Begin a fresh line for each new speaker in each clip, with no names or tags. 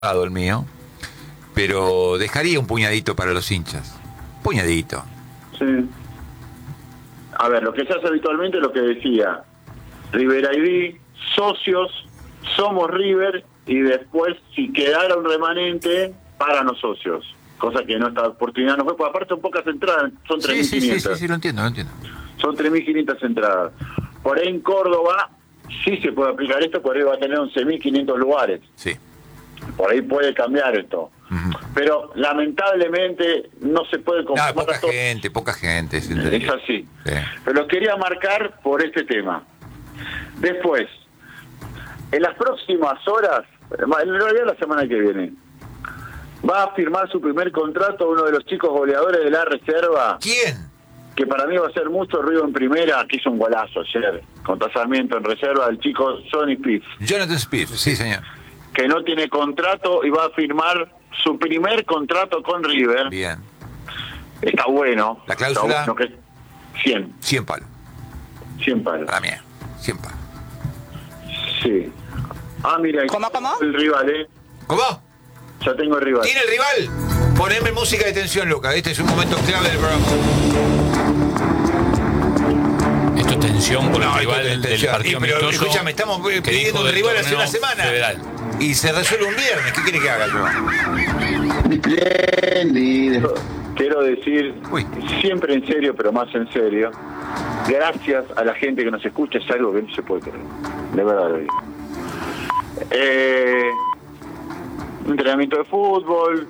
el mío, pero dejaría un puñadito para los hinchas. Puñadito.
Sí. A ver, lo que se hace habitualmente es lo que decía River ID, socios, somos River, y después, si quedara un remanente, para los socios. Cosa que en esta oportunidad no fue, porque aparte son pocas entradas, son 3.500.
Sí, lo entiendo.
Son 3.500 entradas. Por ahí en Córdoba sí se puede aplicar esto, por ahí va a tener 11.500 lugares.
Sí.
Por ahí puede cambiar esto. Pero lamentablemente no se puede
No, poca gente.
Es así.
Sí.
Pero lo quería marcar por este tema. Después, en las próximas horas, en realidad la semana que viene, va a firmar su primer contrato uno de los chicos goleadores de la reserva.
¿Quién?
Que para mí va a hacer mucho ruido en primera, que hizo un golazo ayer, contra Sarmiento en reserva, el chico Johnny Spieth.
Jonathan Spieth, sí señor.
Que no tiene contrato y va a firmar su primer contrato con River.
Bien.
Está bueno.
¿La cláusula?
Está bueno, 100.
100 palos.
100 palos.
Para mí, 100 palos.
Sí. Ah, mira,
¿Cómo?
el rival,
¿Cómo?
Ya tengo el rival.
¿Tiene el rival? Poneme música de tensión, Luca. Este es un momento clave del programa.
Esto es tensión por el rival del partido
pero
amistoso.
escúchame, estamos pidiendo un rival hace una semana. Federal. Y se resuelve un viernes. ¿Qué quiere que haga yo?
Espléndido. Quiero decir, siempre en serio, pero más en serio, gracias a la gente que nos escucha, es algo que no se puede creer. De verdad lo digo. Entrenamiento de fútbol,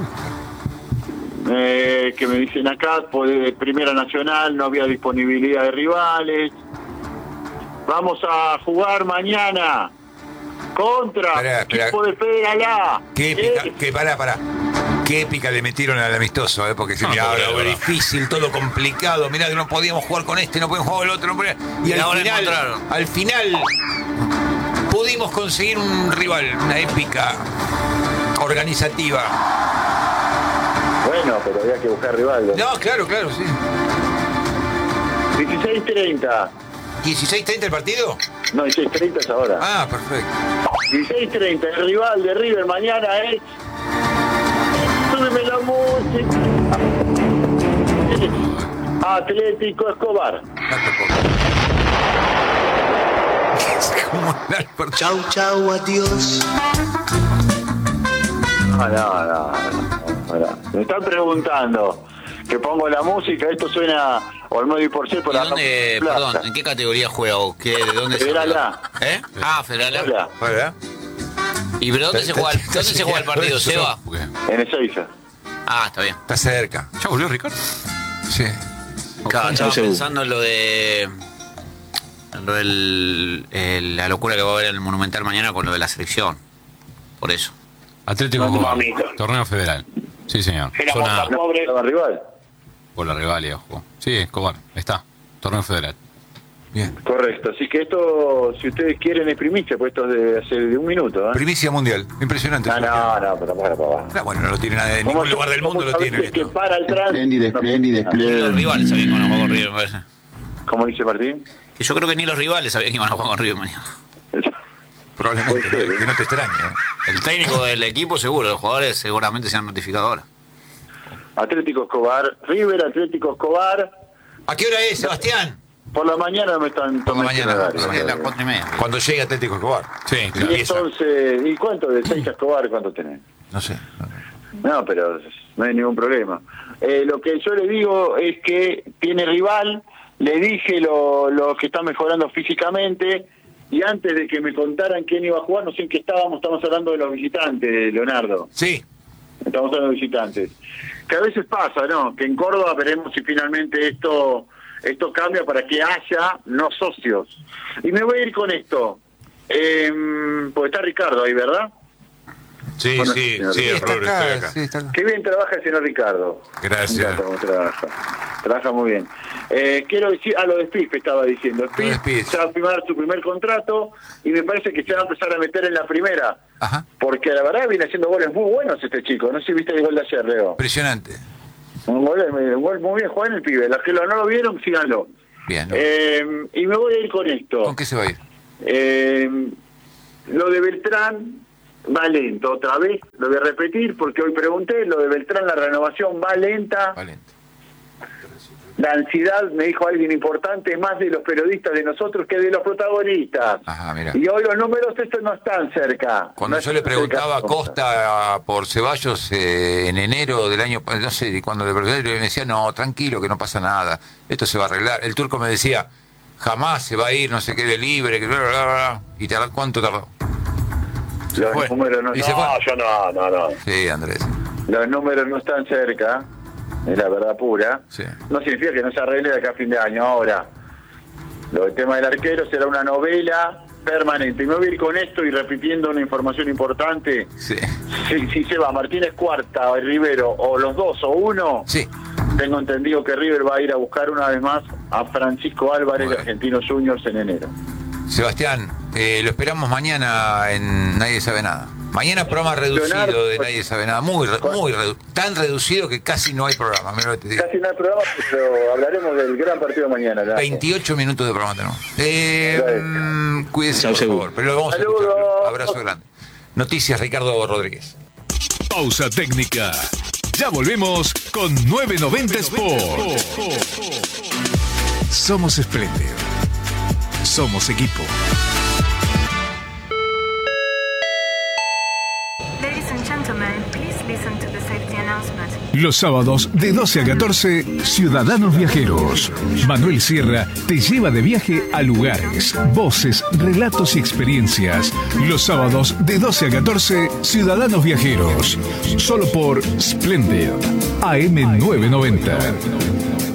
que me dicen acá, de Primera Nacional no había disponibilidad de rivales. Vamos a jugar mañana contra equipo de Federal A.
Pará. Qué épica le metieron al amistoso, porque se miraba lo difícil, todo complicado. Mirá que no podíamos jugar con este, no podíamos jugar con el otro. No podíamos... Y al final pudimos conseguir un rival, una épica organizativa.
Bueno, pero había que buscar rival.
No, claro, sí.
16:30.
¿16:30 el partido?
No, 16:30 es ahora.
Ah, perfecto.
16:30, el rival de River mañana es... Súbeme la música. Atlético Escobar.
Chau, adiós.
No. Me están preguntando que pongo la música, esto suena Olmedo y Porcel por la
Perdón, ¿en qué categoría juega o qué? ¿De dónde
Federal A.
¿Eh? Ah, Federal A.
¿Verdad?
¿Y pero dónde se juega el partido, Seba?
En Ezeiza.
Ah, está bien.
Está cerca.
¿Ya volvió Ricardo?
Sí.
Claro, estaba pensando en lo de la locura que va a haber en el Monumental mañana con lo de la selección. Por eso.
Atlético Torneo Federal. Sí, señor.
Zona rival.
Por la rivalidad, ojo. Sí, Escobar, está. Torneo Federal.
Bien.
Correcto, así que esto, si ustedes quieren, es primicia, pues esto es de hace de un minuto.
Primicia mundial, impresionante.
No, pero para abajo.
Bueno, no lo tiene nadie, en ningún lugar del mundo lo tiene.
Que para el tránsito.
Los rivales sabían que iban a jugar con River, me parece.
¿Cómo dice Martín?
Que yo creo que ni los rivales sabían que iban a jugar con River mañana.
Probablemente, que no te extrañe.
El técnico del equipo seguro, los jugadores seguramente se han notificado ahora.
Atlético Escobar, River, Atlético Escobar.
¿A qué hora es, Sebastián?
Por la mañana me están...
Por la mañana,
a las 4:30.
Cuando llegue Atlético Escobar.
Sí,
claro. Y entonces, ¿y cuánto de 6 a Escobar, cuánto tenés?
No sé.
No, pero no hay ningún problema. Lo que yo le digo es que tiene rival, le dije lo que está mejorando físicamente, y antes de que me contaran quién iba a jugar, no sé en qué estamos hablando de los visitantes, Leonardo.
Sí.
Estamos hablando de visitantes. Que a veces pasa, ¿no? Que en Córdoba veremos si finalmente esto cambia para que haya no socios. Y me voy a ir con esto. Porque está Ricardo ahí, ¿verdad?
Sí,
bueno,
sí,
está
acá.
Qué bien trabaja el señor Ricardo.
Gracias.
Trabaja muy bien. Quiero decir, lo de Spieth estaba diciendo. Spieth se va a firmar su primer contrato y me parece que se va a empezar a meter en la primera.
Ajá.
Porque la verdad viene haciendo goles muy buenos este chico. No sé si viste el gol de ayer, Leo.
Impresionante.
Un gol muy bien jugado en el pibe. Los que no lo vieron, síganlo.
Bien. ¿No?
Y me voy a ir con esto.
¿Con qué se va a ir?
Lo de Beltrán va lento. Otra vez, lo voy a repetir porque hoy pregunté, lo de Beltrán, la renovación va lenta.
Va lento.
La ansiedad, me dijo alguien importante, más de los periodistas de nosotros que de los protagonistas.
Ajá, mira.
Y hoy los números estos no están cerca.
Cuando yo le preguntaba a Costa por Ceballos en enero del año, no sé, cuando le pregunté, me decía, no, tranquilo, que no pasa nada, esto se va a arreglar. El turco me decía, jamás se va a ir, no se quede libre, que bla, bla, bla. ¿Y cuánto tardó?
Los números no, yo no.
Sí, Andrés.
Los números no están cerca, es la verdad pura.
Sí.
No significa que no se arregle de acá a fin de año. Ahora, lo del tema del arquero será una novela permanente. Y me voy a ir con esto y repitiendo una información importante.
Sí.
Si se va Martínez Cuarta, Rivero, o los dos, o uno,
Sí.
tengo entendido que River va a ir a buscar una vez más a Francisco Álvarez de Argentinos Juniors en enero.
Sebastián, lo esperamos mañana en Nadie Sabe Nada. Mañana programa reducido de Nadie Sabe Nada, tan reducido que casi no hay programa. Mirá lo que te digo.
Casi no hay programa, pero hablaremos del gran partido de mañana.
28 minutos de programa tenemos. Cuídese, por favor. Pero lo vamos a escuchar. Abrazo grande. Noticias, Ricardo Rodríguez.
Pausa técnica. Ya volvemos con 990 Sport. Somos Splendid. Somos equipo. Los sábados de 12 a 14, Ciudadanos Viajeros. Manuel Sierra te lleva de viaje a lugares, voces, relatos y experiencias. Los sábados de 12 a 14, Ciudadanos Viajeros. Solo por Splendid AM 990.